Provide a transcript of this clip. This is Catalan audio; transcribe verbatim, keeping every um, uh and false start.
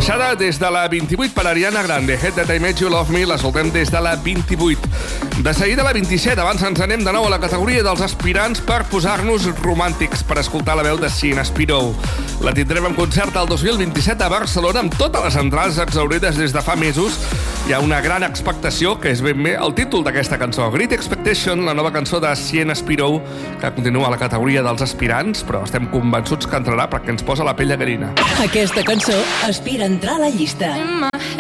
Baixada des de la vint-i-vuit per Ariana Grande. Head That I Made You Love Me, l'escoltem des de la vint-i-vuit. De seguida la vint-i-set, abans ens anem de nou a la categoria dels aspirants per posar-nos romàntics, per escoltar la veu de Sienna Spiro. La tindrem en concert el dos mil vint-i-set a Barcelona amb totes les entrades exhaurides des de fa mesos. Hi ha una gran expectació, que és ben bé el títol d'aquesta cançó. Great Expectation, la nova cançó de Sienna Spiro, que continua a la categoria dels aspirants, però estem convençuts que entrarà perquè ens posa la pell de gallina. Aquesta cançó aspira a entrar a la llista.